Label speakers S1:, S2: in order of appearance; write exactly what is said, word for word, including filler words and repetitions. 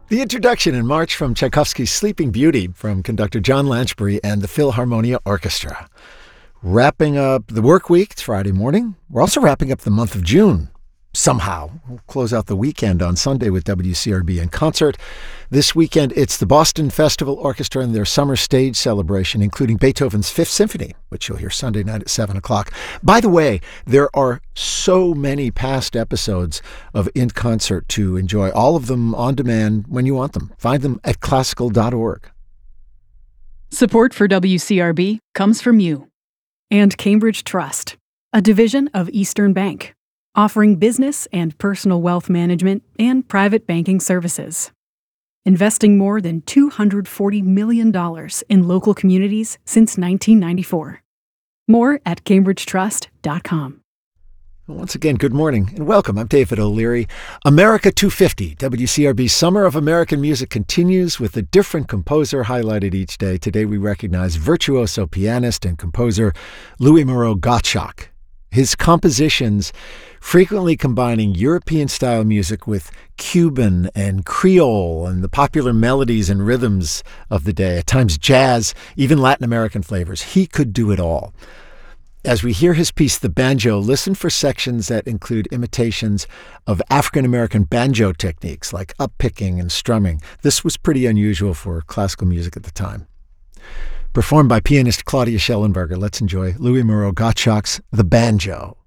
S1: The introduction in March from Tchaikovsky's Sleeping Beauty from conductor John Lanchbury and the Philharmonia Orchestra. Wrapping up the work week, it's Friday morning. We're also wrapping up the month of June. Somehow. We'll close out the weekend on Sunday with W C R B in concert. This weekend, it's the Boston Festival Orchestra and their summer stage celebration, including Beethoven's Fifth Symphony, which you'll hear Sunday night at seven o'clock. By the way, there are so many past episodes of In Concert to enjoy, all of them on demand when you want them. Find them at classical dot org.
S2: Support for W C R B comes from you and Cambridge Trust, a division of Eastern Bank, offering business and personal wealth management and private banking services. Investing more than two hundred forty million dollars in local communities since nineteen ninety-four. More at cambridge trust dot com.
S1: Once again, good morning and welcome. I'm David O'Leary. America two fifty, W C R B's Summer of American Music continues with a different composer highlighted each day. Today we recognize virtuoso pianist and composer Louis Moreau Gottschalk. His compositions frequently combining European-style music with Cuban and Creole and the popular melodies and rhythms of the day, at times jazz, even Latin American flavors. He could do it all. As we hear his piece, The Banjo, listen for sections that include imitations of African-American banjo techniques like up-picking and strumming. This was pretty unusual for classical music at the time. Performed by pianist Claudia Schellenberger, let's enjoy Louis Moreau Gottschalk's The Banjo.